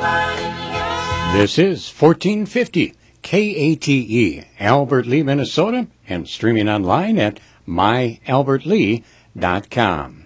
This is 1450 KATE, Albert Lee, Minnesota, and streaming online at myalbertlee.com.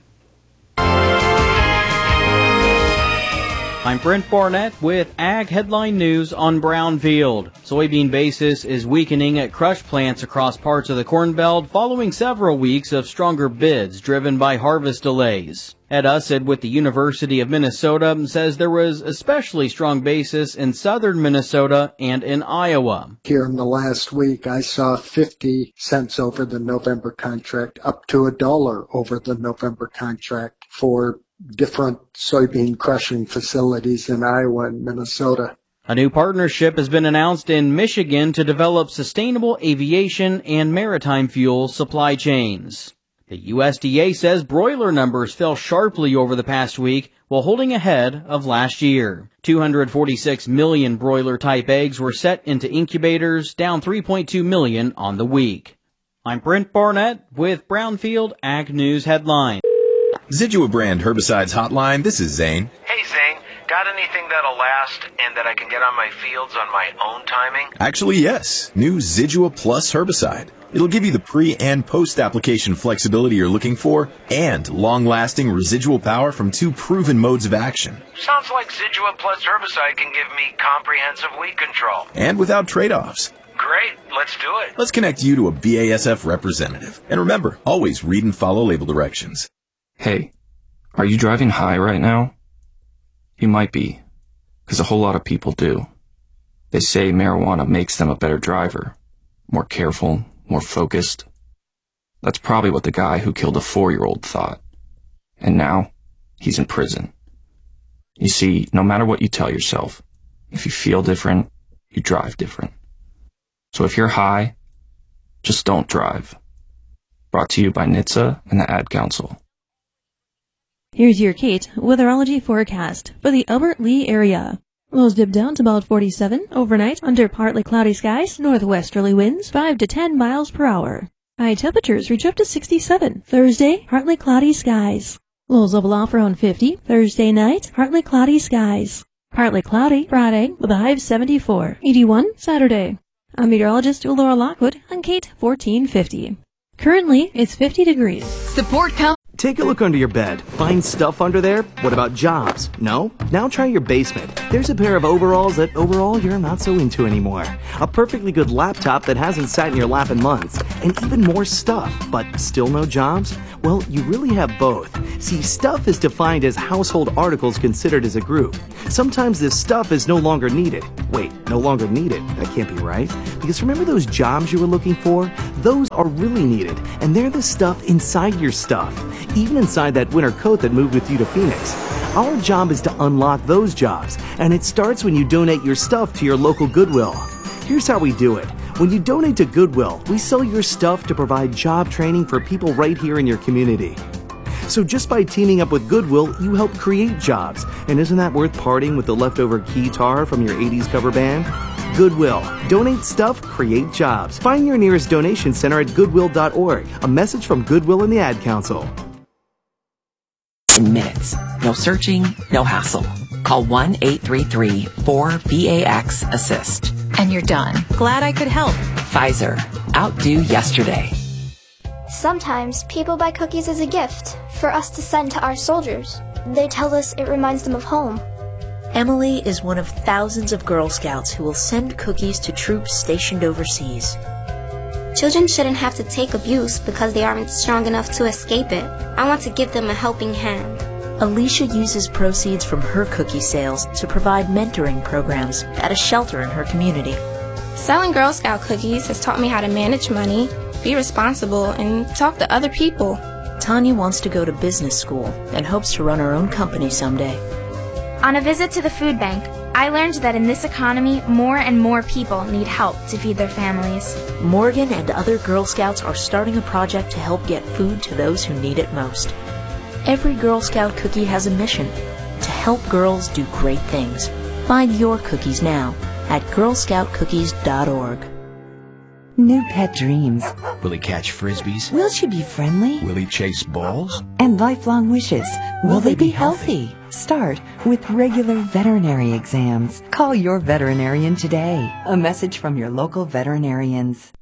I'm Brent Barnett with Ag Headline News on Brownfield. Soybean basis is weakening at crush plants across parts of the Corn Belt following several weeks of stronger bids driven by harvest delays. Ed Ussed with the University of Minnesota says there was especially strong basis in southern Minnesota and in Iowa. Here in the last week, I saw 50 cents over the November contract, up to $1 over the November contract for different soybean crushing facilities in Iowa and Minnesota. A new partnership has been announced in Michigan to develop sustainable aviation and maritime fuel supply chains. The USDA says broiler numbers fell sharply over the past week while holding ahead of last year. 246 million broiler-type eggs were set into incubators, down 3.2 million on the week. I'm Brent Barnett with Brownfield Ag News Headline. Zidua brand herbicides hotline. This is Zane. Hey Zane, got anything that'll last and that I can get on my fields on my own timing? Actually, yes. New Zidua Plus herbicide. It'll give you the pre- and post-application flexibility you're looking for and long-lasting residual power from 2 proven modes of action. Sounds like Zidua Plus herbicide can give me comprehensive weed control. And without trade-offs. Great, let's do it. Let's connect you to a BASF representative. And remember, always read and follow label directions. Hey, are you driving high right now? You might be, because a whole lot of people do. They say marijuana makes them a better driver, more careful, more focused. That's probably what the guy who killed a 4-year-old thought. And now, he's in prison. You see, no matter what you tell yourself, if you feel different, you drive different. So if you're high, just don't drive. Brought to you by NHTSA and the Ad Council. Here's your Kate weatherology forecast for the Albert Lee area. Lows dip down to about 47 overnight under partly cloudy skies, northwesterly winds 5 to 10 miles per hour. High temperatures reach up to 67 Thursday, partly cloudy skies. Lows level off around 50 Thursday night, partly cloudy skies. Partly cloudy Friday with a high of 74, 81 Saturday. I'm meteorologist Laura Lockwood on Kate 1450. Currently, it's 50 degrees. Support Take a look under your bed. Find stuff under there? What about jobs? No? Now try your basement. There's a pair of overalls that overall you're not so into anymore. A perfectly good laptop that hasn't sat in your lap in months. And even more stuff, but still no jobs? Well, you really have both. See, stuff is defined as household articles considered as a group. Sometimes this stuff is no longer needed. Wait, no longer needed? That can't be right. Because remember those jobs you were looking for? Those are really needed, and they're the stuff inside your stuff. Even inside that winter coat that moved with you to Phoenix. Our job is to unlock those jobs, and it starts when you donate your stuff to your local Goodwill. Here's how we do it. When you donate to Goodwill, we sell your stuff to provide job training for people right here in your community. So just by teaming up with Goodwill, you help create jobs. And isn't that worth parting with the leftover keytar from your 80s cover band? Goodwill. Donate stuff, create jobs. Find your nearest donation center at goodwill.org. A message from Goodwill and the Ad Council. In minutes. No searching, no hassle. Call 1-833-4BAX-ASSIST. and you're done. Glad I could help. Pfizer. Outdo yesterday. Sometimes people buy cookies as a gift for us to send to our soldiers. They tell us it reminds them of home. Emily is one of thousands of Girl Scouts who will send cookies to troops stationed overseas. Children shouldn't have to take abuse because they aren't strong enough to escape it. I want to give them a helping hand. Alicia uses proceeds from her cookie sales to provide mentoring programs at a shelter in her community. Selling Girl Scout cookies has taught me how to manage money, be responsible, and talk to other people. Tanya wants to go to business school and hopes to run her own company someday. On a visit to the food bank, I learned that in this economy, more and more people need help to feed their families. Morgan and other Girl Scouts are starting a project to help get food to those who need it most. Every Girl Scout cookie has a mission: to help girls do great things. Find your cookies now at girlscoutcookies.org. New pet dreams. Will he catch frisbees? Will she be friendly? Will he chase balls? And lifelong wishes. Will they be healthy? Start with regular veterinary exams. Call your veterinarian today. A message from your local veterinarians.